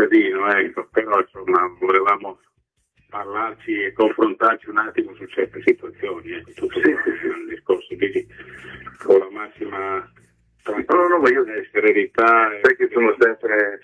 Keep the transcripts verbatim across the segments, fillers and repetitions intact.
cittadino, ecco, però insomma volevamo parlarci e confrontarci un attimo su certe situazioni, ecco, tutto sì, sì, un discorso quindi con la massima no, no, ma io e serenità. Sai che sono sempre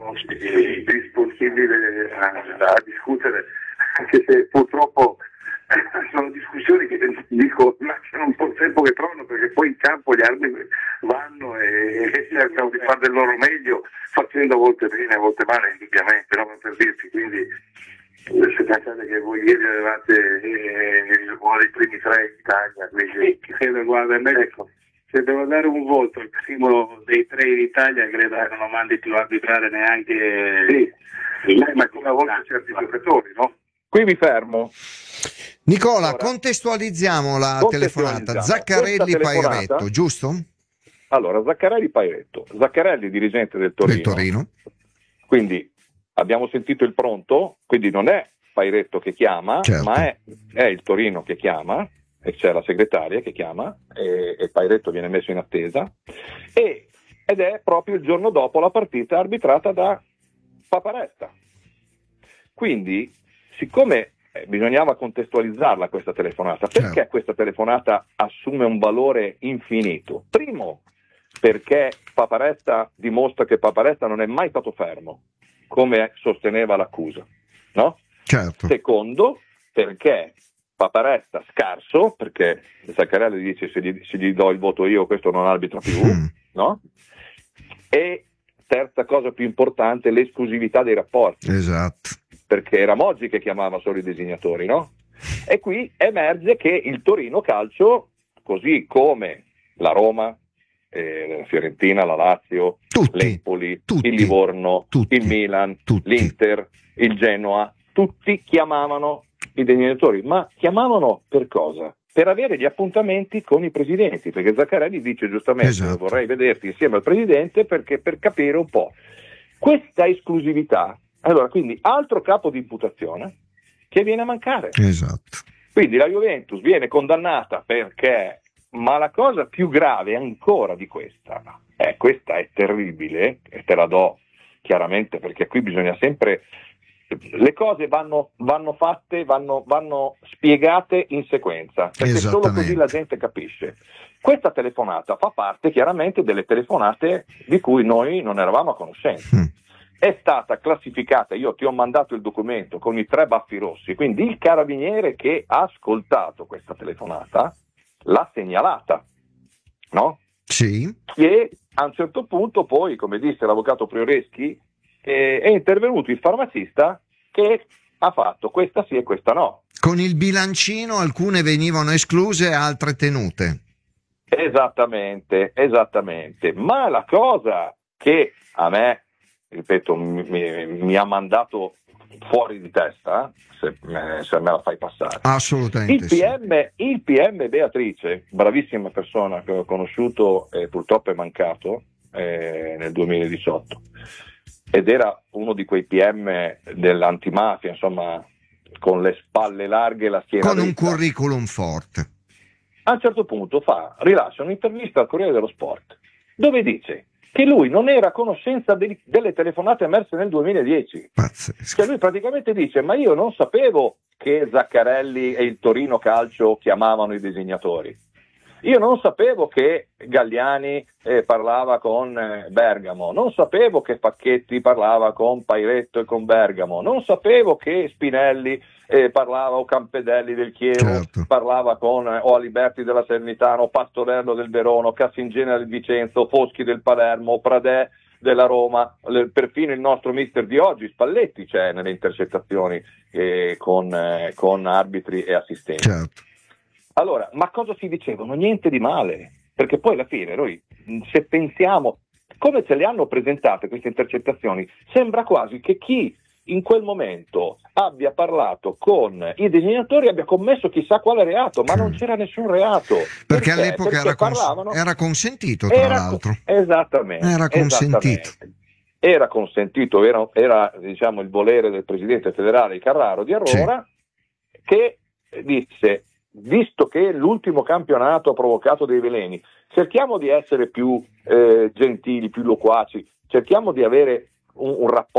disponibile a, a discutere, anche se purtroppo sono discussioni che dico lasciano un po' il tempo che trovano, perché poi in campo gli arbitri vanno e, e cercano di fare del loro meglio, facendo a volte bene, a volte male, indubbiamente, no? Per dirci, quindi se pensate che voi ieri avevate eh, uno dei primi tre in Italia, quindi credo, guarda, ecco, se devo dare un voto il primo dei tre in Italia, credo che non lo mandi più a arbitrare neanche sì, sì, ma come a volte certi giocatori, no? Qui mi fermo. Nicola, allora, contestualizziamo la telefonata. Zaccarelli Pairetto, giusto? Allora, Zaccarelli Pairetto. Zaccarelli, dirigente del Torino. Del Torino. Quindi abbiamo sentito il pronto, quindi non è Pairetto che chiama, certo, ma è, è il Torino che chiama, e c'è la segretaria che chiama, e, e Pairetto viene messo in attesa, e, ed è proprio il giorno dopo la partita arbitrata da Paparetta. Quindi, siccome eh, bisognava contestualizzarla questa telefonata, perché certo. questa telefonata assume un valore infinito? Primo, perché Paparetta dimostra che Paparetta non è mai stato fermo, come sosteneva l'accusa, no? Certo. Secondo, perché Paparetta scarso, perché Zaccarelli dice se gli, se gli do il voto io questo non arbitra più, mm. no? E terza cosa più importante, l'esclusività dei rapporti. Esatto. Perché era Moggi che chiamava solo i designatori, no? E qui emerge che il Torino Calcio, così come la Roma, eh, la Fiorentina, la Lazio, tutti, l'Empoli, tutti, il Livorno, tutti, il Milan, tutti. l'Inter, il Genoa, tutti chiamavano i designatori. Ma chiamavano per cosa? Per avere gli appuntamenti con i presidenti, perché Zaccarelli dice giustamente esatto. vorrei vederti insieme al presidente perché per capire un po' questa esclusività. Allora, quindi altro capo di imputazione che viene a mancare. Esatto. Quindi la Juventus viene condannata perché, ma la cosa più grave ancora di questa, eh, questa è terribile, e te la do chiaramente perché qui bisogna sempre, le cose vanno, vanno fatte, vanno, vanno spiegate in sequenza, perché solo così la gente capisce. Questa telefonata fa parte chiaramente delle telefonate di cui noi non eravamo a conoscenza. Mm. È stata classificata, io ti ho mandato il documento con i tre baffi rossi, quindi il carabiniere che ha ascoltato questa telefonata l'ha segnalata, no? Sì. Che a un certo punto poi, come disse l'avvocato Prioreschi, eh, è intervenuto il farmacista che ha fatto questa sì e questa no. Con il bilancino alcune venivano escluse, altre tenute. Esattamente, esattamente. Ma la cosa che a me, ripeto, mi, mi, mi ha mandato fuori di testa, se me, se me la fai passare. Assolutamente. Il P M, sì. il P M Beatrice, bravissima persona che ho conosciuto e purtroppo è mancato eh, nel duemiladiciotto, ed era uno di quei P M dell'antimafia, insomma, con le spalle larghe e la schiena con dritta. Un curriculum forte. A un certo punto fa, rilascia un'intervista al Corriere dello Sport, dove dice che lui non era a conoscenza de- delle telefonate emerse nel duemiladieci. Pazzesco. Cioè lui praticamente dice, ma io non sapevo che Zaccarelli e il Torino Calcio chiamavano i designatori. Io non sapevo che Galliani eh, parlava con eh, Bergamo, non sapevo che Facchetti parlava con Pairetto e con Bergamo, non sapevo che Spinelli eh, parlava, o Campedelli del Chievo, certo. parlava con eh, o Aliberti della Salernitana, o Pastorello del Verona, Cassingena del Vicenza, o Foschi del Palermo, o Pradè della Roma, le, perfino il nostro mister di oggi, Spalletti, c'è nelle intercettazioni eh, con, eh, con arbitri e assistenti. Certo. Allora, ma cosa si dicevano? Niente di male, perché poi alla fine noi, se pensiamo come ce le hanno presentate queste intercettazioni, sembra quasi che chi in quel momento abbia parlato con i designatori abbia commesso chissà quale reato, ma non c'era nessun reato. Perché, perché? all'epoca perché era, cons- parlavano... era consentito, tra era, l'altro. Esattamente. Era consentito. Esattamente. Era consentito, era, era diciamo il volere del presidente federale Carraro di allora, sì. Che disse: visto che l'ultimo campionato ha provocato dei veleni, cerchiamo di essere più eh, gentili, più loquaci, cerchiamo di avere un, un rapporto